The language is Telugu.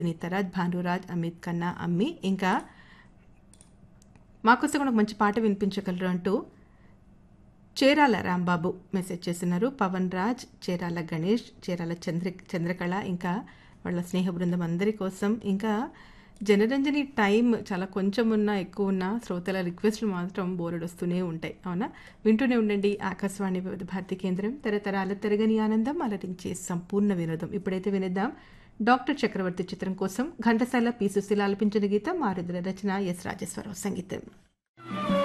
సునీతరాజ్, భానురాజ్, అమిత్ ఖన్నా, అమ్మి ఇంకా మాకోసం కూడా ఒక మంచి పాట వినిపించగలరు అంటూ చేరాల రాంబాబు మెసేజ్ చేస్తున్నారు. పవన్ రాజ్, చేరాల గణేష్, చేరాల చంద్రకళ ఇంకా వాళ్ళ స్నేహ బృందం అందరి కోసం, ఇంకా జనరంజని టైం చాలా కొంచెం ఉన్నా ఎక్కువ ఉన్నా శ్రోతల రిక్వెస్ట్లు మాత్రం బోర్డు వస్తూనే ఉంటాయి. అవునా, వింటూనే ఉండండి ఆకాశవాణి వివిధ భారతి కేంద్రం. తరతరాల తరగని ఆనందం అలరించే సంపూర్ణ వినోదం. ఇప్పుడైతే వినేద్దాం డాక్టర్ చక్రవర్తి చిత్రం కోసం ఘంటసాల పి. సుశీల ఆలపించిన గీతం, ఆరుద్ర రచన, ఎస్ రాజేశ్వరరావు సంగీతం.